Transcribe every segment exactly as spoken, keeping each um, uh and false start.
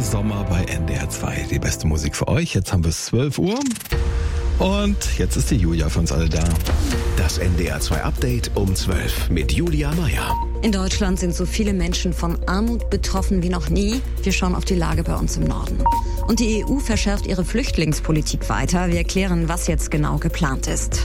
Sommer bei N D R zwei. Die beste Musik für euch. Jetzt haben wir es zwölf Uhr. Und jetzt ist die Julia für uns alle da. Das N D R zwei Update um zwölf mit Julia Meyer. In Deutschland sind so viele Menschen von Armut betroffen wie noch nie. Wir schauen auf die Lage bei uns im Norden. Und die E U verschärft ihre Flüchtlingspolitik weiter. Wir erklären, was jetzt genau geplant ist.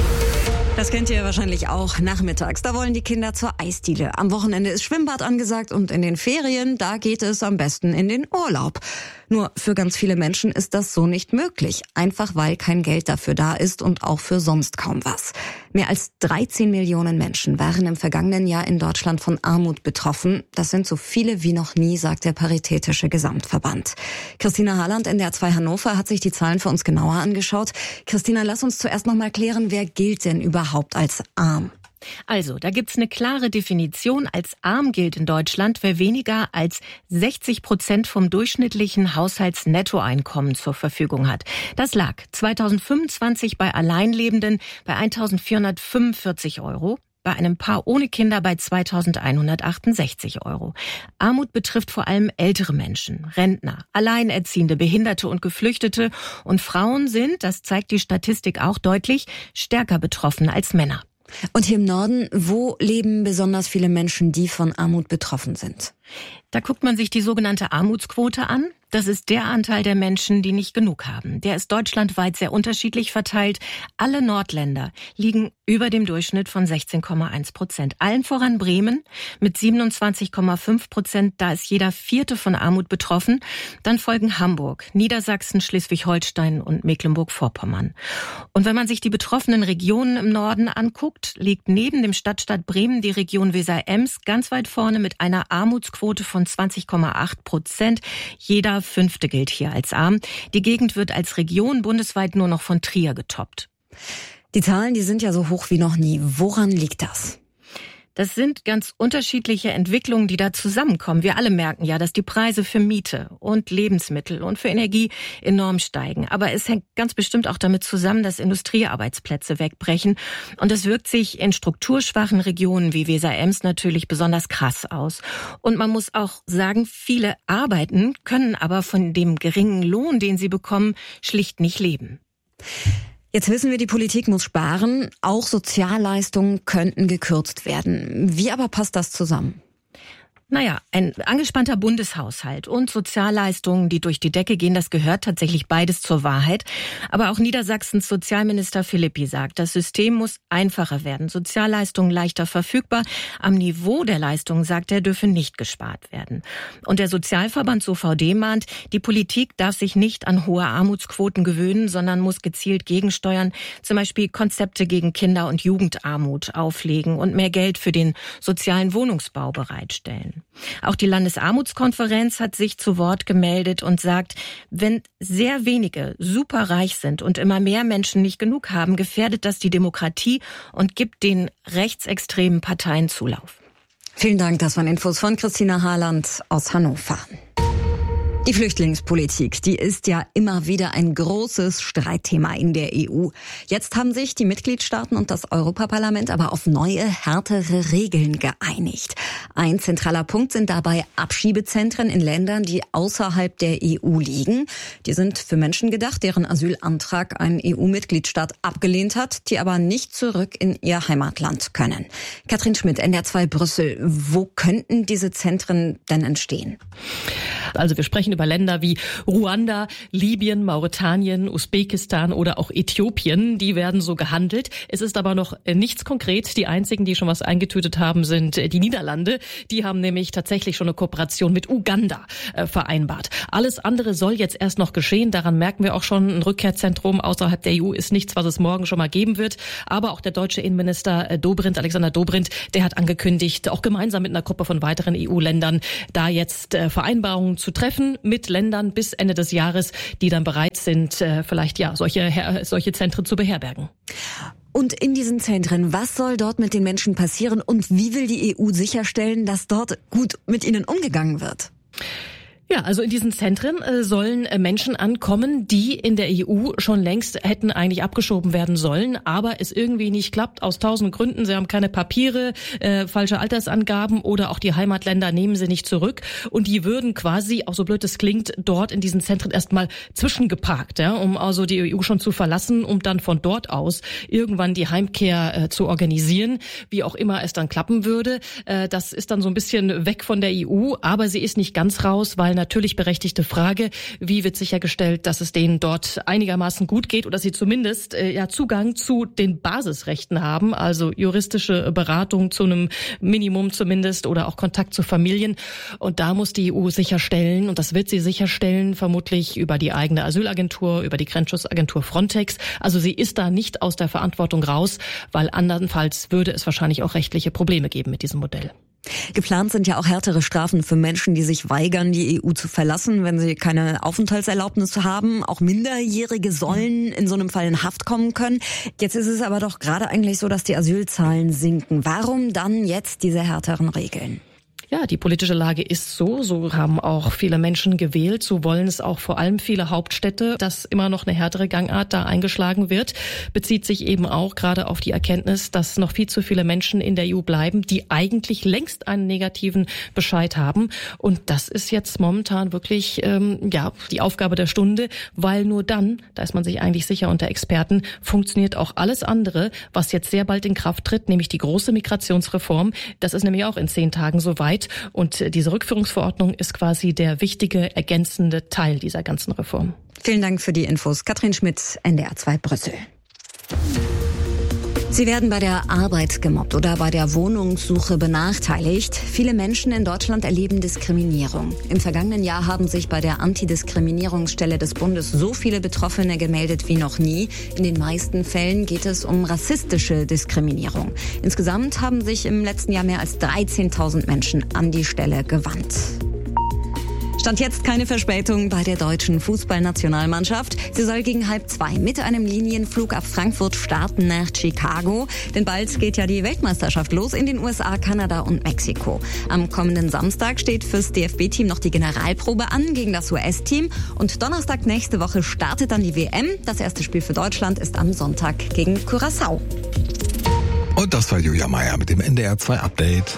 Das kennt ihr wahrscheinlich auch nachmittags. Da wollen die Kinder zur Eisdiele. Am Wochenende ist Schwimmbad angesagt und in den Ferien, da geht es am besten in den Urlaub. Nur für ganz viele Menschen ist das so nicht möglich. Einfach weil kein Geld dafür da ist und auch für sonst kaum was. Mehr als dreizehn Millionen Menschen waren im vergangenen Jahr in Deutschland von Armut betroffen. Das sind so viele wie noch nie, sagt der Paritätische Gesamtverband. Christina Harland, N D R zwei Hannover, hat sich die Zahlen für uns genauer angeschaut. Christina, lass uns zuerst noch mal klären, wer gilt denn überhaupt als arm? Also, da gibt's eine klare Definition. Als arm gilt in Deutschland, wer weniger als sechzig Prozent vom durchschnittlichen Haushaltsnettoeinkommen zur Verfügung hat. Das lag zweitausendfünfundzwanzig bei Alleinlebenden bei eintausendvierhundertfünfundvierzig Euro. Bei einem Paar ohne Kinder bei zweitausendeinhundertachtundsechzig Euro. Armut betrifft vor allem ältere Menschen, Rentner, Alleinerziehende, Behinderte und Geflüchtete. Und Frauen sind, das zeigt die Statistik auch deutlich, stärker betroffen als Männer. Und hier im Norden, wo leben besonders viele Menschen, die von Armut betroffen sind? Da guckt man sich die sogenannte Armutsquote an. Das ist der Anteil der Menschen, die nicht genug haben. Der ist deutschlandweit sehr unterschiedlich verteilt. Alle Nordländer liegen über dem Durchschnitt von sechzehn Komma eins Prozent. Allen voran Bremen mit siebenundzwanzig Komma fünf Prozent. Da ist jeder Vierte von Armut betroffen. Dann folgen Hamburg, Niedersachsen, Schleswig-Holstein und Mecklenburg-Vorpommern. Und wenn man sich die betroffenen Regionen im Norden anguckt, liegt neben dem Stadtstaat Bremen die Region Weser-Ems ganz weit vorne mit einer Armutsquote von zwanzig Komma acht Prozent. Jeder Fünfte gilt hier als arm. Die Gegend wird als Region bundesweit nur noch von Trier getoppt. Die Zahlen, die sind ja so hoch wie noch nie. Woran liegt das? Das sind ganz unterschiedliche Entwicklungen, die da zusammenkommen. Wir alle merken ja, dass die Preise für Miete und Lebensmittel und für Energie enorm steigen. Aber es hängt ganz bestimmt auch damit zusammen, dass Industriearbeitsplätze wegbrechen. Und das wirkt sich in strukturschwachen Regionen wie Weser-Ems natürlich besonders krass aus. Und man muss auch sagen, viele arbeiten, können aber von dem geringen Lohn, den sie bekommen, schlicht nicht leben. Jetzt wissen wir, die Politik muss sparen. Auch Sozialleistungen könnten gekürzt werden. Wie aber passt das zusammen? Naja, ein angespannter Bundeshaushalt und Sozialleistungen, die durch die Decke gehen, das gehört tatsächlich beides zur Wahrheit. Aber auch Niedersachsens Sozialminister Philippi sagt, das System muss einfacher werden, Sozialleistungen leichter verfügbar. Am Niveau der Leistungen, sagt er, dürfe nicht gespart werden. Und der Sozialverband S O V D mahnt, die Politik darf sich nicht an hohe Armutsquoten gewöhnen, sondern muss gezielt gegensteuern, zum Beispiel Konzepte gegen Kinder- und Jugendarmut auflegen und mehr Geld für den sozialen Wohnungsbau bereitstellen. Auch die Landesarmutskonferenz hat sich zu Wort gemeldet und sagt, wenn sehr wenige superreich sind und immer mehr Menschen nicht genug haben, gefährdet das die Demokratie und gibt den rechtsextremen Parteien Zulauf. Vielen Dank, das waren Infos von Christina Harland aus Hannover. Die Flüchtlingspolitik, die ist ja immer wieder ein großes Streitthema in der E U. Jetzt haben sich die Mitgliedstaaten und das Europaparlament aber auf neue, härtere Regeln geeinigt. Ein zentraler Punkt sind dabei Abschiebezentren in Ländern, die außerhalb der E U liegen. Die sind für Menschen gedacht, deren Asylantrag ein E U-Mitgliedstaat abgelehnt hat, die aber nicht zurück in ihr Heimatland können. Katrin Schmidt, N D R zwei Brüssel. Wo könnten diese Zentren denn entstehen? Also wir sprechen über Länder wie Ruanda, Libyen, Mauretanien, Usbekistan oder auch Äthiopien. Die werden so gehandelt. Es ist aber noch nichts konkret. Die einzigen, die schon was eingetütet haben, sind die Niederlande. Die haben nämlich tatsächlich schon eine Kooperation mit Uganda äh, vereinbart. Alles andere soll jetzt erst noch geschehen. Daran merken wir auch schon, ein Rückkehrzentrum außerhalb der E U ist nichts, was es morgen schon mal geben wird. Aber auch der deutsche Innenminister Dobrindt, Alexander Dobrindt, der hat angekündigt, auch gemeinsam mit einer Gruppe von weiteren E U-Ländern da jetzt äh, Vereinbarungen zu treffen mit Ländern bis Ende des Jahres, die dann bereit sind, äh, vielleicht ja solche, solche Zentren zu beherbergen. Und in diesen Zentren, was soll dort mit den Menschen passieren und wie will die E U sicherstellen, dass dort gut mit ihnen umgegangen wird? Ja, also in diesen Zentren äh, sollen äh, Menschen ankommen, die in der E U schon längst hätten eigentlich abgeschoben werden sollen, aber es irgendwie nicht klappt aus tausend Gründen. Sie haben keine Papiere, äh, falsche Altersangaben oder auch die Heimatländer nehmen sie nicht zurück. Und die würden quasi, auch so blöd es klingt, dort in diesen Zentren erstmal zwischengeparkt, ja, um also die E U schon zu verlassen, um dann von dort aus irgendwann die Heimkehr äh, zu organisieren, wie auch immer es dann klappen würde. Äh, das ist dann so ein bisschen weg von der E U, aber sie ist nicht ganz raus, weil natürlich berechtigte Frage, wie wird sichergestellt, dass es denen dort einigermaßen gut geht oder sie zumindest äh, ja Zugang zu den Basisrechten haben, also juristische Beratung zu einem Minimum zumindest oder auch Kontakt zu Familien. Und da muss die E U sicherstellen, und das wird sie sicherstellen, vermutlich über die eigene Asylagentur, über die Grenzschutzagentur Frontex. Also sie ist da nicht aus der Verantwortung raus, weil andernfalls würde es wahrscheinlich auch rechtliche Probleme geben mit diesem Modell. Geplant sind ja auch härtere Strafen für Menschen, die sich weigern, die E U zu verlassen, wenn sie keine Aufenthaltserlaubnis haben. Auch Minderjährige sollen in so einem Fall in Haft kommen können. Jetzt ist es aber doch gerade eigentlich so, dass die Asylzahlen sinken. Warum dann jetzt diese härteren Regeln? Ja, die politische Lage ist so, so haben auch viele Menschen gewählt, so wollen es auch vor allem viele Hauptstädte, dass immer noch eine härtere Gangart da eingeschlagen wird, bezieht sich eben auch gerade auf die Erkenntnis, dass noch viel zu viele Menschen in der E U bleiben, die eigentlich längst einen negativen Bescheid haben. Und das ist jetzt momentan wirklich ähm, ja die Aufgabe der Stunde, weil nur dann, da ist man sich eigentlich sicher unter Experten, funktioniert auch alles andere, was jetzt sehr bald in Kraft tritt, nämlich die große Migrationsreform. Das ist nämlich auch in zehn Tagen soweit. Und diese Rückführungsverordnung ist quasi der wichtige, ergänzende Teil dieser ganzen Reform. Vielen Dank für die Infos. Katrin Schmidt, N D R zwei Brüssel. Sie werden bei der Arbeit gemobbt oder bei der Wohnungssuche benachteiligt. Viele Menschen in Deutschland erleben Diskriminierung. Im vergangenen Jahr haben sich bei der Antidiskriminierungsstelle des Bundes so viele Betroffene gemeldet wie noch nie. In den meisten Fällen geht es um rassistische Diskriminierung. Insgesamt haben sich im letzten Jahr mehr als dreizehntausend Menschen an die Stelle gewandt. Stand jetzt keine Verspätung bei der deutschen Fußballnationalmannschaft. Sie soll gegen halb zwei mit einem Linienflug ab Frankfurt starten nach Chicago. Denn bald geht ja die Weltmeisterschaft los in den U S A, Kanada und Mexiko. Am kommenden Samstag steht fürs D F B-Team noch die Generalprobe an gegen das U S-Team. Und Donnerstag nächste Woche startet dann die W M. Das erste Spiel für Deutschland ist am Sonntag gegen Curaçao. Und das war Julia Meier mit dem N D R zwei Update.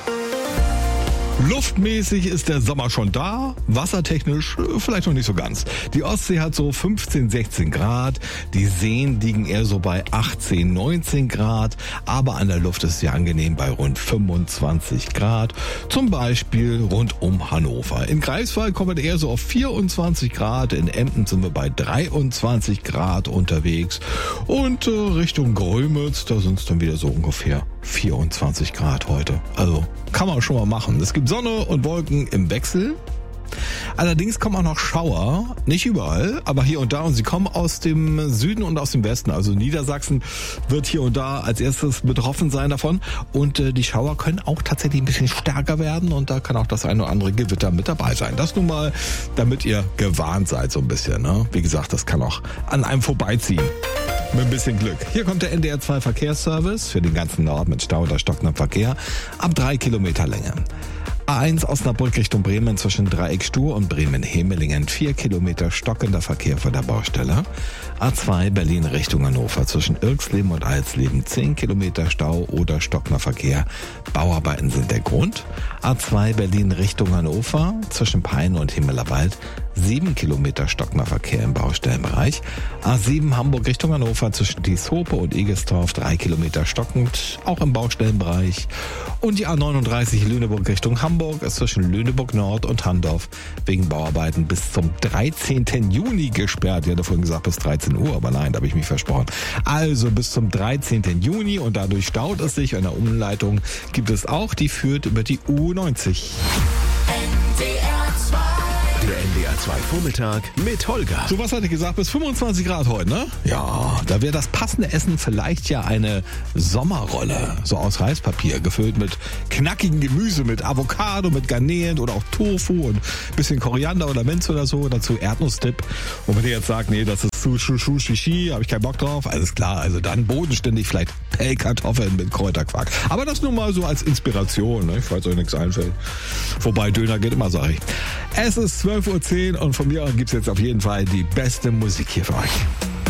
Luftmäßig ist der Sommer schon da, wassertechnisch vielleicht noch nicht so ganz. Die Ostsee hat so fünfzehn, sechzehn Grad, die Seen liegen eher so bei achtzehn, neunzehn Grad, aber an der Luft ist es ja angenehm bei rund fünfundzwanzig Grad, zum Beispiel rund um Hannover. In Greifswald kommen wir eher so auf vierundzwanzig Grad, in Emden sind wir bei dreiundzwanzig Grad unterwegs und äh, Richtung Grömitz, da sind es dann wieder so ungefähr vierundzwanzig Grad heute. Also kann man schon mal machen. Es gibt Sonne und Wolken im Wechsel. Allerdings kommen auch noch Schauer, nicht überall, aber hier und da, und sie kommen aus dem Süden und aus dem Westen. Also Niedersachsen wird hier und da als erstes betroffen sein davon, und äh, die Schauer können auch tatsächlich ein bisschen stärker werden, und da kann auch das eine oder andere Gewitter mit dabei sein. Das nun mal, damit ihr gewarnt seid so ein bisschen, ne? Wie gesagt, das kann auch an einem vorbeiziehen. Mit ein bisschen Glück. Hier kommt der N D R zwei Verkehrsservice für den ganzen Norden mit Stau oder stockendem Verkehr ab drei Kilometer Länge. A eins Osnabrück Richtung Bremen zwischen Dreieck-Stuhr und Bremen-Hemelingen, vier Kilometer stockender Verkehr vor der Baustelle. A zwei Berlin Richtung Hannover zwischen Irxleben und Alsleben, zehn Kilometer Stau oder stockender Verkehr. Bauarbeiten sind der Grund. A zwei Berlin Richtung Hannover zwischen Peine und Himmelerwald, sieben Kilometer stockender Verkehr im Baustellenbereich. A sieben Hamburg Richtung Hannover zwischen Dieshope und Egestorf, drei Kilometer stockend, auch im Baustellenbereich. Und die A neununddreißig Lüneburg Richtung Hamburg ist zwischen Lüneburg Nord und Handorf wegen Bauarbeiten bis zum dreizehnten Juni gesperrt. Ich hatte vorhin gesagt bis dreizehn Uhr, aber nein, da habe ich mich versprochen. Also bis zum dreizehnten Juni, und dadurch staut es sich. Eine Umleitung gibt es auch, die führt über die U neunzig. Der N D R zwei Vormittag mit Holger. So, was hatte ich gesagt? Bis fünfundzwanzig Grad heute, ne? Ja, da wäre das passende Essen vielleicht ja eine Sommerrolle. So aus Reispapier, gefüllt mit knackigem Gemüse, mit Avocado, mit Garnelen oder auch Tofu und bisschen Koriander oder Minze oder so. Dazu Erdnussdip. Und wenn ihr jetzt sagt, nee, das ist Schu, Schu, Schu, Shishi, habe ich keinen Bock drauf. Alles klar, also dann bodenständig vielleicht Pellkartoffeln mit Kräuterquark. Aber das nur mal so als Inspiration, ne? Falls euch nichts einfällt. Wobei Döner geht immer, sag ich. Es ist zwölf Uhr zehn und von mir gibt's jetzt auf jeden Fall die beste Musik hier für euch.